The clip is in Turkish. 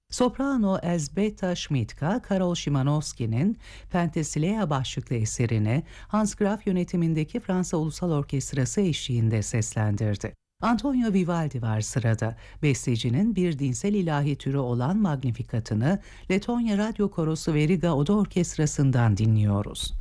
Soprano Elzbieta Schmidtka, Karol Szymanowski'nin Penthesilea başlıklı eserini Hans Graf yönetimindeki Fransa Ulusal Orkestrası eşliğinde seslendirdi. Antonio Vivaldi var sırada. Bestecinin bir dinsel ilahi türü olan Magnificat'ını Letonya Radyo Korosu ve Riga Oda Orkestrası'ndan dinliyoruz.